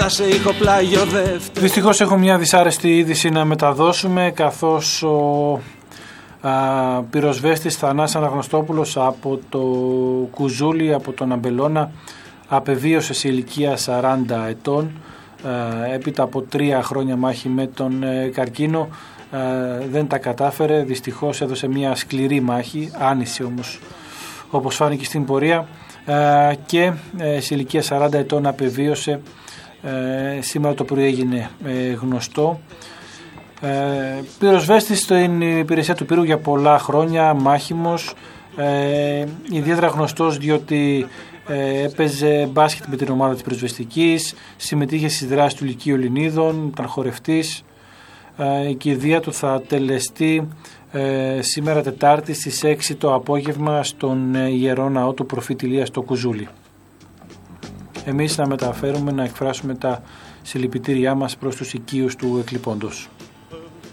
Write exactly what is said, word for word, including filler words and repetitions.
σε ηχοπλάγιο δεύτερο. Δυστυχώς έχω μια δυσάρεστη είδηση να μεταδώσουμε, καθώς ο α, πυροσβέστης Θανάσης Αναγνωστόπουλος από το Κουζούλι, από τον Αμπελώνα, απεβίωσε σε ηλικία σαράντα ετών α, έπειτα από τρία χρόνια μάχη με τον ε, καρκίνο. Α, δεν τα κατάφερε, δυστυχώς έδωσε μια σκληρή μάχη, άνηση όμως όπως φάνηκε στην πορεία, α, και ε, σε ηλικία σαράντα ετών απεβίωσε. Ε, σήμερα το πρωί έγινε ε, γνωστό. Ε, πυροσβέστης στην υπηρεσία του πύρου για πολλά χρόνια, μάχημος, ε, ιδιαίτερα γνωστός διότι ε, έπαιζε μπάσκετ με την ομάδα της πυροσβεστικής, συμμετείχε στις δράσεις του Λυκείου Ελληνίδων, ήταν χορευτής. Ε, η κηδεία του θα τελεστεί ε, σήμερα Τετάρτη στις έξι το απόγευμα στον ε, Ιερό Ναό του Προφήτη Ηλία στο Κουζούλι. Εμείς να μεταφέρουμε, να εκφράσουμε τα συλληπιτήριά μας προς τους οικείους του εκλειπώντος.